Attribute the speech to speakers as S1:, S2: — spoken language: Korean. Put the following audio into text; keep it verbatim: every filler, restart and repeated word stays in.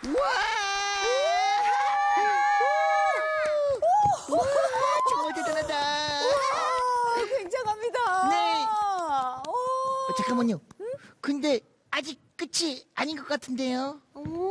S1: 와! 와, 정말 대단하다.
S2: 와, 굉장합니다.
S1: 네.
S2: 와.
S1: 어, 잠깐만요. 근데 아직 끝이 아닌 것 같은데요.